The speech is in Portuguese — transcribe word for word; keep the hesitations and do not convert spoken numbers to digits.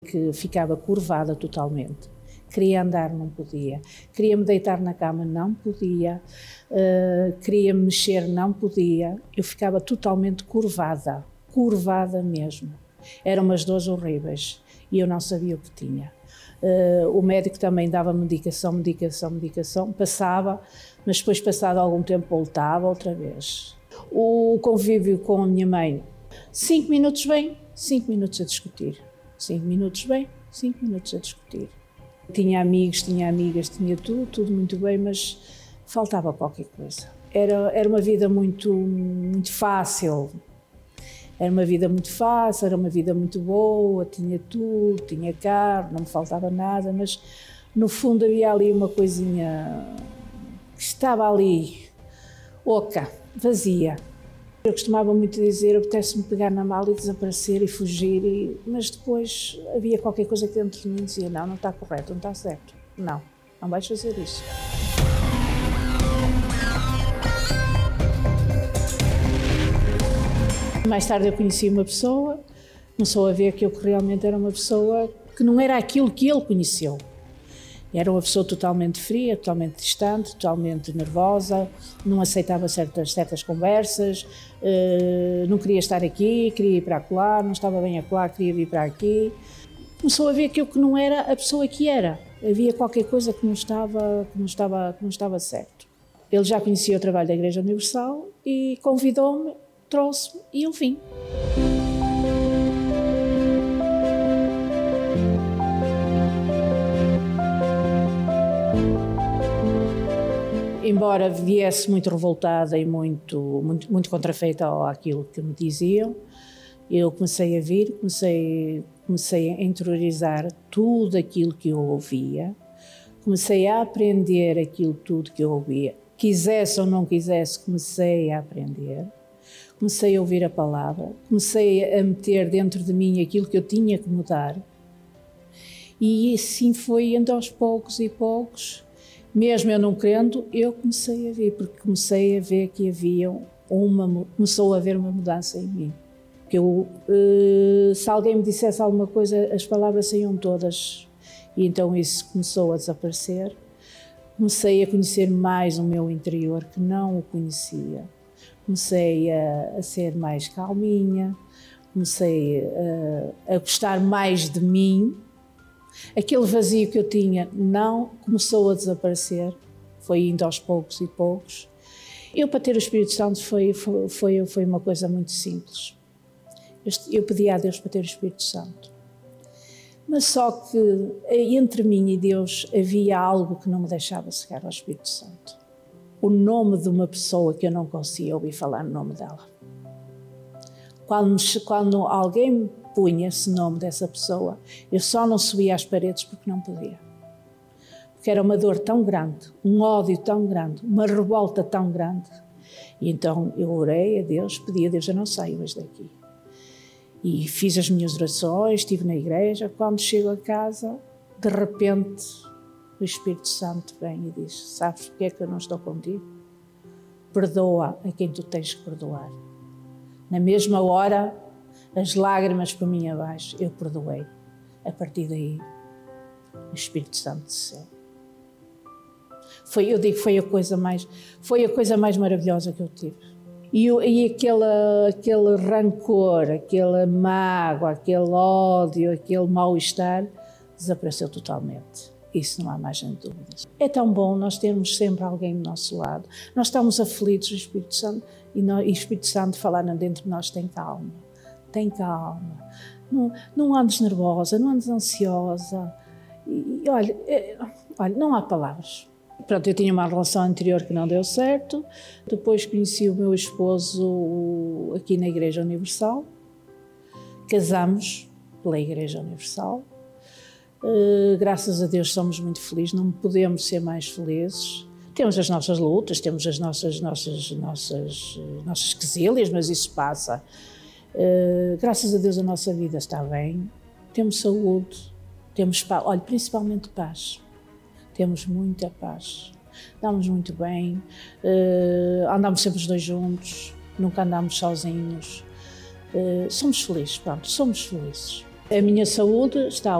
que ficava curvada totalmente. Queria andar, não podia. Queria me deitar na cama, não podia. Uh, queria me mexer, não podia. Eu ficava totalmente curvada, curvada mesmo. Eram umas dores horríveis e eu não sabia o que tinha. Uh, o médico também dava medicação, medicação, medicação, passava, mas depois, passado algum tempo, voltava outra vez. O convívio com a minha mãe, cinco minutos bem, cinco minutos a discutir. Cinco minutos bem, cinco minutos a discutir. Tinha amigos, tinha amigas, tinha tudo, tudo muito bem, mas faltava qualquer coisa. Era, era uma vida muito, muito fácil. Era uma vida muito fácil, era uma vida muito boa, tinha tudo, tinha carro, não me faltava nada, mas no fundo havia ali uma coisinha que estava ali, oca, vazia. Eu costumava muito dizer, apetece-me pegar na mala e desaparecer e fugir, e, mas depois havia qualquer coisa que dentro de mim dizia, não, não está correto, não está certo, não, não vais fazer isso. Mais tarde eu conheci uma pessoa, começou a ver que eu realmente era uma pessoa que não era aquilo que ele conheceu. Era uma pessoa totalmente fria, totalmente distante, totalmente nervosa, não aceitava certas, certas conversas, uh, não queria estar aqui, queria ir para acolá, não estava bem acolá, queria vir para aqui. Começou a ver que eu que não era a pessoa que era. Havia qualquer coisa que não estava, que não estava, que não estava certo. Ele já conhecia o trabalho da Igreja Universal e convidou-me, trouxe-me e eu vim. Embora viesse muito revoltada e muito, muito, muito contrafeita àquilo que me diziam, eu comecei a vir, comecei, comecei a interiorizar tudo aquilo que eu ouvia, comecei a aprender aquilo tudo que eu ouvia, quisesse ou não quisesse, comecei a aprender, comecei a ouvir a palavra, comecei a meter dentro de mim aquilo que eu tinha que mudar, e assim foi indo aos poucos e poucos. Mesmo eu não querendo, eu comecei a ver, porque comecei a ver que havia uma, começou a haver uma mudança em mim. Que eu, se alguém me dissesse alguma coisa, as palavras saíam todas, e então isso começou a desaparecer. Comecei a conhecer mais o meu interior, que não o conhecia. Comecei a, a ser mais calminha, comecei a, a gostar mais de mim. Aquele vazio que eu tinha não começou a desaparecer, foi indo aos poucos e poucos. Eu, para ter o Espírito Santo, foi, foi, foi, foi uma coisa muito simples. Eu, eu pedi a Deus para ter o Espírito Santo. Mas só que entre mim e Deus havia algo que não me deixava chegar ao Espírito Santo. O nome de uma pessoa que eu não conseguia ouvir falar no nome dela. Quando, quando alguém me punha esse nome dessa pessoa, eu só não subia às paredes porque não podia. Porque era uma dor tão grande, um ódio tão grande, uma revolta tão grande. E então eu orei a Deus, pedi a Deus, eu não saio hoje daqui. E fiz as minhas orações, estive na igreja. Quando chego a casa, de repente, o Espírito Santo vem e diz, sabes porque é que eu não estou contigo? Perdoa a quem tu tens que perdoar. Na mesma hora, as lágrimas por mim abaixo, eu perdoei. A partir daí, o Espírito Santo desceu. Foi, eu digo, foi a coisa mais, foi a coisa mais maravilhosa que eu tive. E, e aquele, aquele rancor, aquela mágoa, aquele ódio, aquele mal-estar, desapareceu totalmente. Isso não há mais nem dúvidas. É tão bom nós termos sempre alguém do nosso lado. Nós estamos aflitos, o Espírito Santo, e, nós, e o Espírito Santo falar dentro de nós, tem calma. Tem calma, não, não andes nervosa, não andes ansiosa, e, e olha, é, olha, não há palavras. Pronto, eu tinha uma relação anterior que não deu certo, depois conheci o meu esposo aqui na Igreja Universal, casamos pela Igreja Universal, uh, graças a Deus somos muito felizes, não podemos ser mais felizes. Temos as nossas lutas, temos as nossas, nossas, nossas, nossas quesilhas, mas isso passa. Uh, graças a Deus a nossa vida está bem, temos saúde, temos paz, olha, principalmente paz, temos muita paz, andamos muito bem, uh, andamos sempre os dois juntos, nunca andamos sozinhos, uh, somos felizes, pronto, somos felizes. A minha saúde está